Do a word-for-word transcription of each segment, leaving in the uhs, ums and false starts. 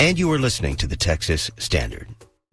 And you are listening to the Texas Standard.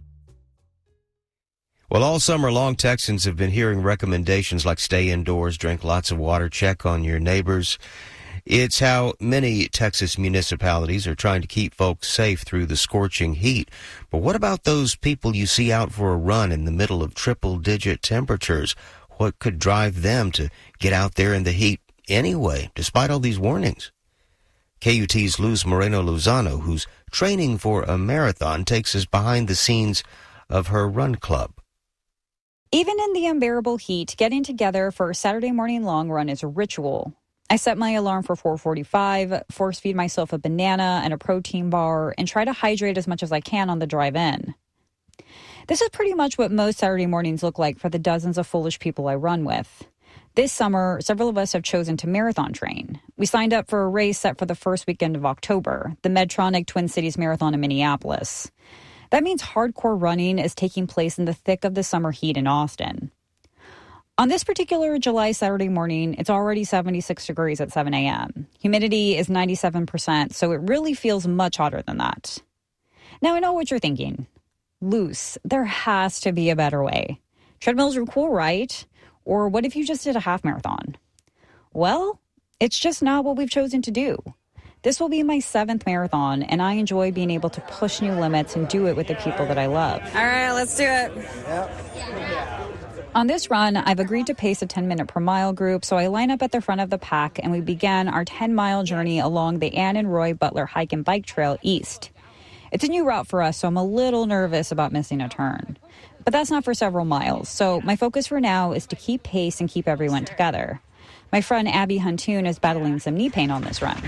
Well, all summer long, Texans have been hearing recommendations like stay indoors, drink lots of water, check on your neighbors. It's how many Texas municipalities are trying to keep folks safe through the scorching heat. But what about those people you see out for a run in the middle of triple-digit temperatures? What could drive them to get out there in the heat anyway, despite all these warnings? K U T's Luz Moreno-Lozano, who's training for a marathon, takes us behind the scenes of her run club. Even in the unbearable heat, getting together for a Saturday morning long run is a ritual. I set my alarm for four forty-five, force feed myself a banana and a protein bar, and try to hydrate as much as I can on the drive in. This is pretty much what most Saturday mornings look like for the dozens of foolish people I run with. This summer, several of us have chosen to marathon train. We signed up for a race set for the first weekend of October, the Medtronic Twin Cities Marathon in Minneapolis. That means hardcore running is taking place in the thick of the summer heat in Austin. On this particular July Saturday morning, it's already seventy-six degrees at seven a.m. Humidity is ninety-seven percent, so it really feels much hotter than that. Now, I know what you're thinking. Loose, there has to be a better way. Treadmills are cool, right? Or what if you just did a half marathon? Well, it's just not what we've chosen to do. This will be my seventh marathon, and I enjoy being able to push new limits and do it with the people that I love. All right, let's do it. Yep. On this run, I've agreed to pace a ten-minute per mile group, so I line up at the front of the pack, and we began our ten-mile journey along the Ann and Roy Butler Hike and Bike Trail east. It's a new route for us, so I'm a little nervous about missing a turn. But that's not for several miles, so my focus for now is to keep pace and keep everyone together. My friend Abby Huntoon is battling some knee pain on this run.